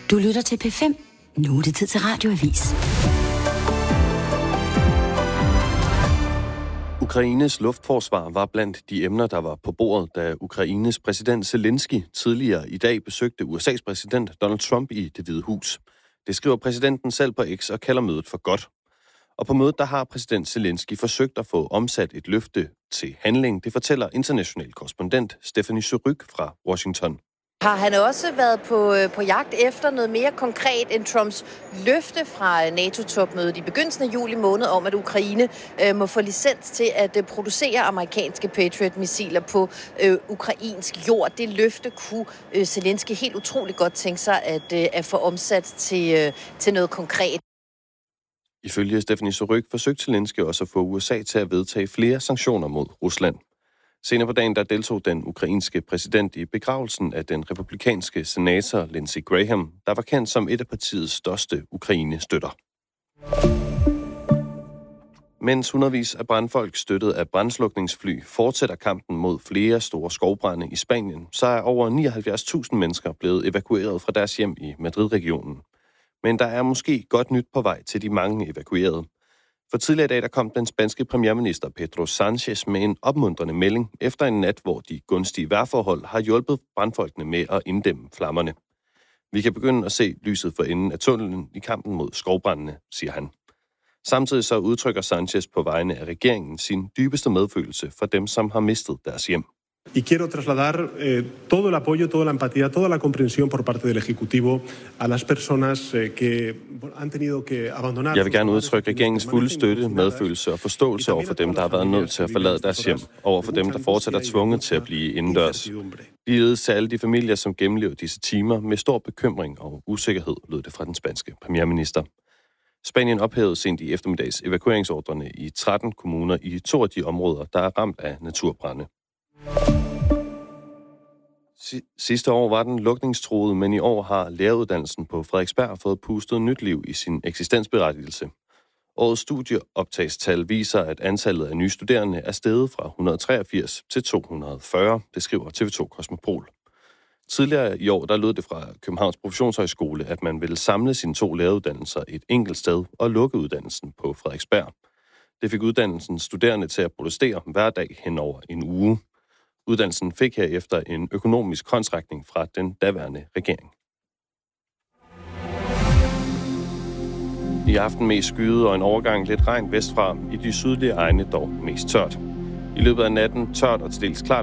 Du lytter til P5. Nu er det tid til Radioavis. Ukraines luftforsvar var blandt de emner, der var på bordet, da Ukraines præsident Zelensky tidligere i dag besøgte USA's præsident Donald Trump i Det Hvide Hus. Det skriver præsidenten selv på X og kalder mødet for godt. Og på mødet, der har præsident Zelensky forsøgt at få omsat et løfte til handling. Det fortæller international korrespondent Stephanie Surrugue fra Washington. Har han også været på jagt efter noget mere konkret end Trumps løfte fra NATO-topmødet i begyndelsen af juli måned om, at Ukraine må få licens til at producere amerikanske Patriot-missiler på ukrainsk jord. Det løfte kunne Zelensky helt utroligt godt tænke sig at få omsat til noget konkret. Ifølge Stephanie Surrugue forsøgte Zelensky også at få USA til at vedtage flere sanktioner mod Rusland. Senere på dagen der deltog den ukrainske præsident i begravelsen af den republikanske senator Lindsey Graham, der var kendt som et af partiets største Ukraine-støtter. Mens hundredvis af brandfolk støttet af brandslukningsfly fortsætter kampen mod flere store skovbrande i Spanien, så er over 79.000 mennesker blevet evakueret fra deres hjem i Madrid-regionen. Men der er måske godt nyt på vej til de mange evakuerede. For tidligere i dag der kom den spanske premierminister Pedro Sánchez med en opmuntrende melding efter en nat, hvor de gunstige vejrforhold har hjulpet brandfolkene med at inddæmme flammerne. Vi kan begynde at se lyset for enden af tunnelen i kampen mod skovbrandene, siger han. Samtidig så udtrykker Sánchez på vegne af regeringen sin dybeste medfølelse for dem, som har mistet deres hjem. Y quiero trasladar todo el apoyo, toda la empatía, toda la comprensión por parte del Ejecutivo a las personas que han tenido que abandonar. Jeg vil gerne udtrykke regeringens fulde støtte, medfølelse og forståelse over for dem, der har været nødt til at forlade deres hjem, over for dem, der fortsat er tvunget til at blive indendørs. Ligeledes til alle de familier, som gennemlever disse timer med stor bekymring og usikkerhed, lød det fra den spanske premierminister. Spanien ophævede sent i eftermiddags evakueringsordrene i 13 kommuner i 2 af de områder, der er ramt af naturbrande. Sidste år var den lukningstruede, men i år har læreruddannelsen på Frederiksberg fået pustet nyt liv i sin eksistensberettigelse. Årets studieoptagstal viser, at antallet af nye studerende er steget fra 183 til 240, det skriver TV2 Kosmopol. Tidligere i år der lød det fra Københavns Professionshøjskole, at man ville samle sine 2 læreruddannelser et enkelt sted og lukke uddannelsen på Frederiksberg. Det fik uddannelsens studerende til at protestere hver dag hen over en uge. Uddannelsen fik herefter en økonomisk håndsrækning fra den daværende regering. I aften mest skyet og en overgang lidt regn vestfra, i de sydlige egne dog mest tørt. I løbet af natten tørt og til dels klart